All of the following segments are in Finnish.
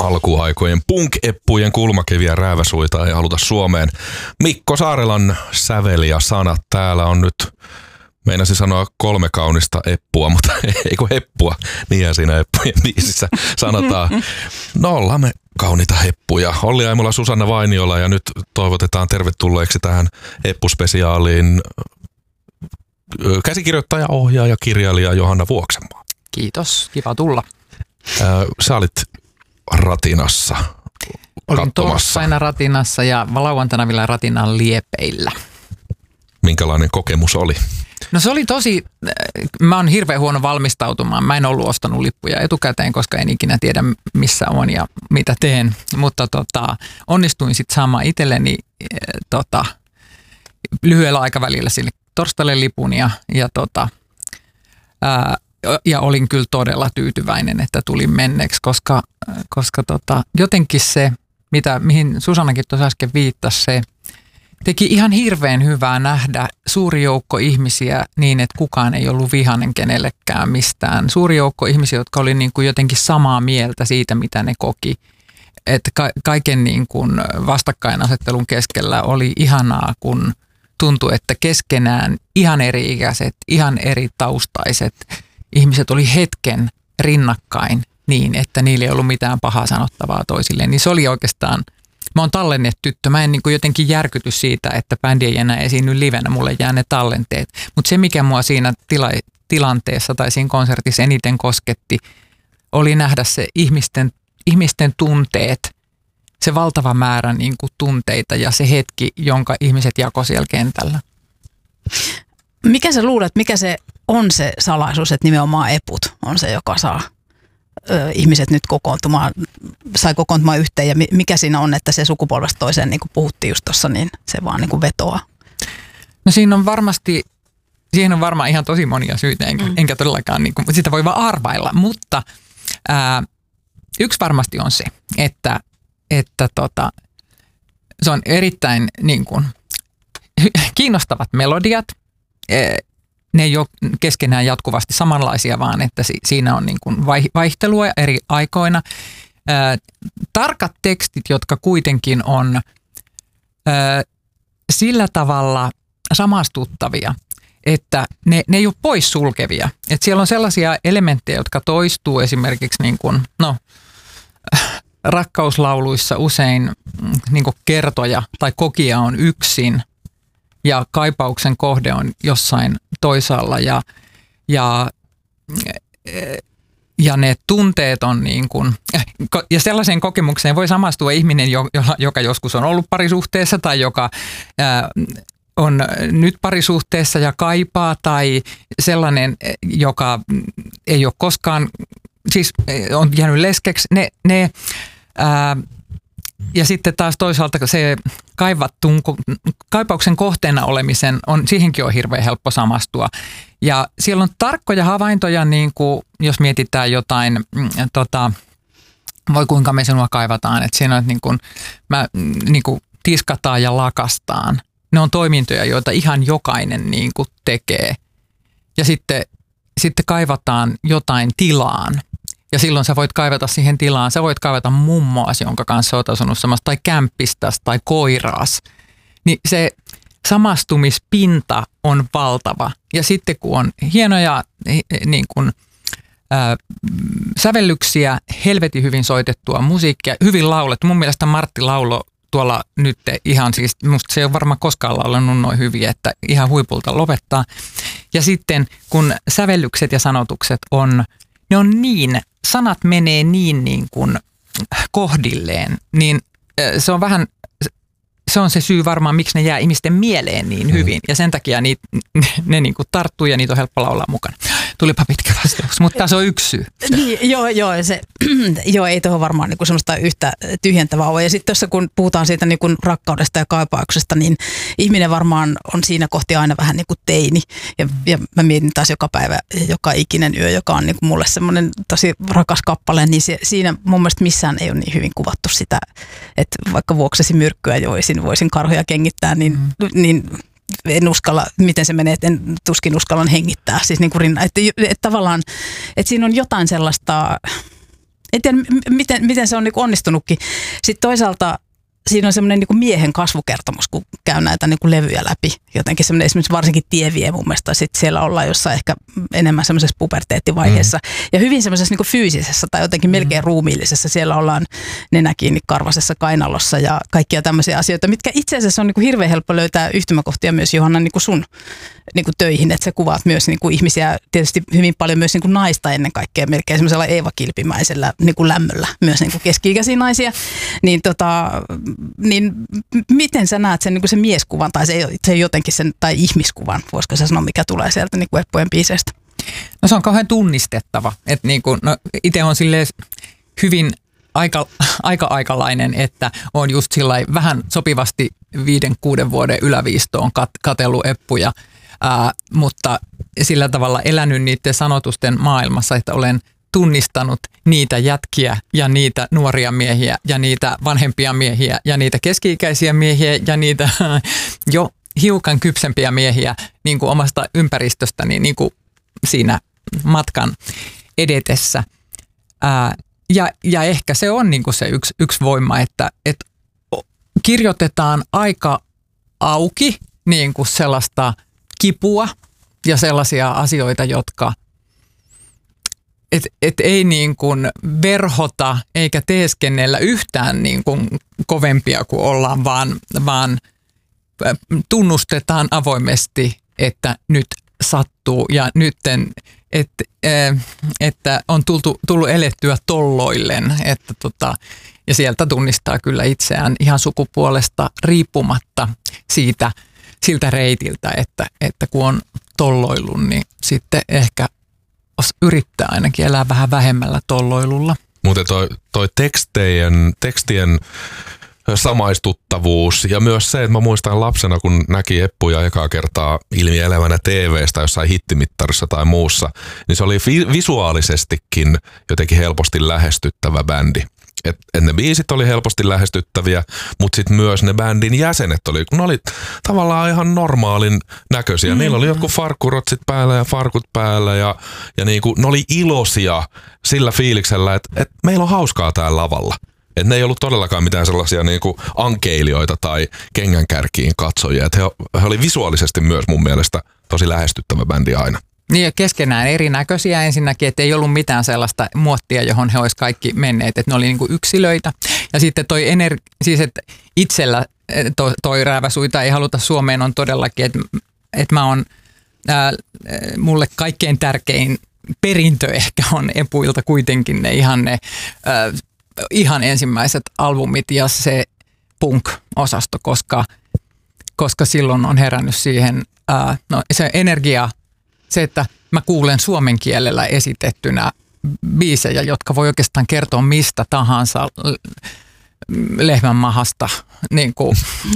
alkuaikojen punk-eppujen kulmakiviä rääväsuita ei haluta Suomeen. Mikko Saarelan säveli ja sanat. Täällä on nyt, meinasin sanoa 3 kaunista eppua, mutta ei kun heppua. Niinhän siinä eppujen biisissä sanotaan. No ollaan me kauniita heppuja. Olli Aimola, Susanna Vainiola ja nyt toivotetaan tervetulleeksi tähän eppuspesiaaliin käsikirjoittaja, ohjaaja, kirjailija Johanna Vuoksenmaa. Kiitos, kiva tulla. Sä olit Ratinassa Olin katsomassa. torstaina Ratinassa ja lauantaina vielä Ratinan liepeillä. Minkälainen kokemus oli? No se oli tosi, mä oon hirveän huono valmistautumaan. Mä en ollut ostanut lippuja etukäteen, koska en ikinä tiedä missä on ja mitä teen. Mutta onnistuin sitten saamaan itselleni lyhyellä aikavälillä sille torstaille lipun ja olin kyllä todella tyytyväinen, että tulin menneeksi, koska jotenkin se, mihin Susannakin tuossa äsken viittasi, se teki ihan hirveän hyvää nähdä suuri joukko ihmisiä niin, että kukaan ei ollut vihainen kenellekään mistään. Suuri joukko ihmisiä, jotka oli niin kuin jotenkin samaa mieltä siitä, mitä ne koki. Että kaiken niin kuin vastakkainasettelun keskellä oli ihanaa, kun tuntui, että keskenään ihan eri-ikäiset, ihan eri taustaiset ihmiset oli hetken rinnakkain niin, että niillä ei ollut mitään pahaa sanottavaa toisilleen. Niin se oli oikeastaan, mä oon tallennetyttö, mä en niin kuin jotenkin järkyty siitä, että bändi ei enää esiinny livenä, mulle jää ne tallenteet. Mutta se, mikä mua siinä tilanteessa tai siinä konsertissa eniten kosketti, oli nähdä se ihmisten tunteet, se valtava määrä niin kuin tunteita ja se hetki, jonka ihmiset jakoi siellä kentällä. Mikä sä luulet, mikä se on se salaisuus, että nimenomaan eput on se, joka saa ihmiset nyt sai kokoontumaan yhteen ja mikä siinä on, että se sukupolvesta toiseen, niin kuin puhuttiin just tuossa, niin se vaan niin kuin vetoaa? No siihen on varmaan ihan tosi monia syitä, enkä todellakaan, niin kuin, sitä voi vaan arvailla, mutta yksi varmasti on se, että se on erittäin niin kuin, kiinnostavat melodiat. Ne ei ole keskenään jatkuvasti samanlaisia, vaan että siinä on niin kuin vaihtelua eri aikoina. Tarkat tekstit, jotka kuitenkin on sillä tavalla samastuttavia, että ne ei ole poissulkevia. Että siellä on sellaisia elementtejä, jotka toistuu esimerkiksi niin kuin, rakkauslauluissa usein niin kuin kertoja tai kokija on yksin ja kaipauksen kohde on jossain toisaalla ja ne tunteet on niin kuin, ja sellaiseen kokemukseen voi samastua ihminen, joka joskus on ollut parisuhteessa tai joka on nyt parisuhteessa ja kaipaa tai sellainen, joka ei ole koskaan, siis on jäänyt leskeksi, ja sitten taas toisaalta se kaipauksen kohteena olemisen, siihenkin on hirveän helppo samastua. Ja siellä on tarkkoja havaintoja, niin kuin jos mietitään jotain, voi kuinka me sinua kaivataan, että siinä on niin kuin tiskataan ja lakastaan. Ne on toimintoja, joita ihan jokainen niin kuin tekee. Ja sitten kaivataan jotain tilaan. Ja silloin sä voit kaivata siihen tilaan, sä voit kaivata mummoasi, jonka kanssa oot asunut samassa, tai kämppistäs, tai koiraas. Niin se samastumispinta on valtava. Ja sitten kun on hienoja niin kuin, sävellyksiä, helvetin hyvin soitettua musiikkia, hyvin laulettu. Mun mielestä Martti laulo tuolla nyt ihan siis, musta se ei ole varmaan koskaan laulanut noin hyvin, että ihan huipulta lopettaa. Ja sitten kun sävellykset ja sanotukset ne on niin, sanat menee niin kuin kohdilleen, niin se on vähän, se on se syy varmaan, miksi ne jää ihmisten mieleen niin hyvin. Ja sen takia ne niin kuin tarttuu ja niitä on helppo laulaa mukana. Tulipa pitkä vastaus, mutta se on yksi syy. Niin, joo, ei tuohon varmaan niin kuin semmoista yhtä tyhjentävää ole. Ja sitten tuossa kun puhutaan siitä niin kuin rakkaudesta ja kaipauksesta, niin ihminen varmaan on siinä kohti aina vähän niin kuin teini. Ja mä mietin taas joka päivä, joka ikinen yö, joka on niin kuin mulle semmoinen tosi rakas kappale, niin siinä mun mielestä missään ei ole niin hyvin kuvattu sitä, että vaikka vuoksesi myrkkyä voisin karhuja kengittää, niin en uskalla, miten se menee, että tuskin uskallan hengittää. Siis niin kuin että tavallaan, että siinä on jotain sellaista en tiedä, miten se on niin kuin onnistunutkin. Sitten toisaalta siinä on semmoinen niin kuin miehen kasvukertomus, kun käy näitä niin kuin levyjä läpi. Jotenkin semmoinen esimerkiksi varsinkin Tie vie mun mielestä. Sitten siellä ollaan jossain ehkä enemmän semmoisessa puberteettivaiheessa. Ja hyvin semmoisessa niin kuin fyysisessä tai jotenkin melkein ruumiillisessa. Siellä ollaan nenä kiinni karvasessa kainalossa ja kaikkia tämmöisiä asioita, mitkä itse asiassa on niin kuin hirveän helppo löytää yhtymäkohtia myös, Johanna, niin kuin sun niin kuin töihin. Että sä kuvaat myös niin kuin ihmisiä, tietysti hyvin paljon myös niin kuin naista ennen kaikkea, melkein semmoisella Eeva-kilpimäisellä niin kuin lämmöllä, myös niin kuin keski-ikäisiä naisia. Niin miten sä näet sen, niin kuin sen mieskuvan tai se jotenkin sen, tai ihmiskuvan, voisiko sä sanoa, mikä tulee sieltä niin kuin Eppujen biiseistä? No se on kauhean tunnistettava. Että niin kuin, no itse on silleen hyvin aikalainen, että on just sillai vähän sopivasti 5-6 vuoden yläviistoon katsellut Eppuja, mutta sillä tavalla elänyt niiden sanotusten maailmassa, että olen tunnistanut niitä jätkiä ja niitä nuoria miehiä ja niitä vanhempia miehiä ja niitä keski-ikäisiä miehiä ja niitä jo hiukan kypsempiä miehiä niin kuin omasta ympäristöstäni niin kuin siinä matkan edetessä. Ja ehkä se on niin kuin se yksi voima, että kirjoitetaan aika auki niin kuin sellaista kipua ja sellaisia asioita, jotka et ei niin kuin verhota eikä teeskennellä yhtään niin kuin kovempia kuin ollaan, vaan tunnustetaan avoimesti, että nyt sattuu ja nytten, että on tullut elettyä tolloillen, ja sieltä tunnistaa kyllä itseään ihan sukupuolesta riippumatta siltä reitiltä, että kun on tolloillut, niin sitten ehkä yrittää ainakin elää vähän vähemmällä tolloilulla. Mutta toi tekstien samaistuttavuus ja myös se, että mä muistan lapsena, kun näki Eppuja ekaa kertaa ilmielävänä TV:stä jossain hittimittarissa tai muussa, niin se oli visuaalisestikin jotenkin helposti lähestyttävä bändi. Et ne biisit oli helposti lähestyttäviä, mutta sitten myös ne bändin jäsenet oli tavallaan ihan normaalin näköisiä. Niillä oli jotkut farkkurotsit päällä ja farkut päällä ja niinku, ne oli iloisia sillä fiiliksellä, että meillä on hauskaa täällä lavalla. Et ne ei ollut todellakaan mitään sellaisia niinku ankeilijoita tai kengänkärkiin katsojia. Et he oli visuaalisesti myös mun mielestä tosi lähestyttävä bändi aina. Niin ja keskenään erinäköisiä ensinnäkin, että ei ollut mitään sellaista muottia, johon he olisi kaikki menneet, että ne oli niinku yksilöitä. Ja sitten siis että itsellä toi Rääväsuita ei haluta Suomeen on todellakin, että mä oon, mulle kaikkein tärkein perintö ehkä on Epuilta kuitenkin ne ihan ensimmäiset albumit ja se punk-osasto, koska silloin on herännyt siihen se energia, se, että mä kuulen suomen kielellä esitettynä biisejä, jotka voi oikeastaan kertoa mistä tahansa lehmänmahasta. Niin kuin,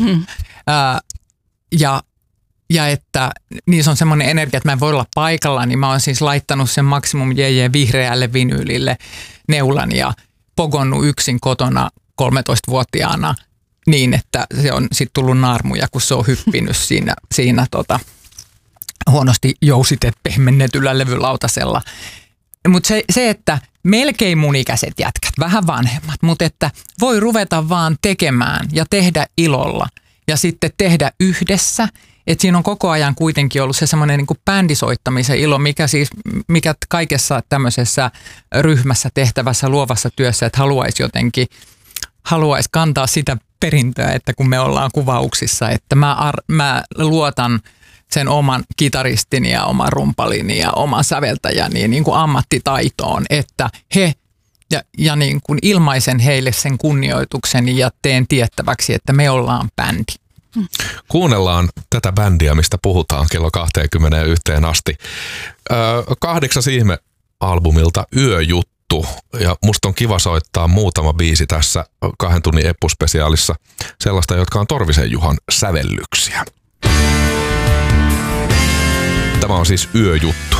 ja että niissä on semmoinen energia, että mä en voi olla paikalla, niin mä oon siis laittanut sen Maximum JJ vihreälle vinyylille neulan ja pogonnut yksin kotona 13-vuotiaana niin, että se on sitten tullut naarmuja, kun se on hyppinyt siinä huonosti pehmennetyllä levylautasella. Mutta se, että melkein mun ikäiset jätkät, vähän vanhemmat, mutta että voi ruveta vaan tekemään ja tehdä ilolla ja sitten tehdä yhdessä. Että siinä on koko ajan kuitenkin ollut se semmoinen niin kuin bändisoittamisen ilo, mikä kaikessa tämmöisessä ryhmässä tehtävässä luovassa työssä, että haluaisi kantaa sitä perintöä, että kun me ollaan kuvauksissa, että mä luotan sen oman kitaristini ja oman rumpalini ja oman säveltäjäni niin kuin ammattitaitoon, että he ja niin kuin ilmaisen heille sen kunnioitukseni ja teen tiettäväksi, että me ollaan bändi. Kuunnellaan tätä bändiä, mistä puhutaan kello 21 asti. 8. ihme-albumilta Yöjuttu. Ja musta on kiva soittaa muutama biisi tässä 2 tunnin Eppu-spesiaalissa. Sellaista, jotka on Torvisen Juhan sävellyksiä. Tämä on siis Yöjuttu.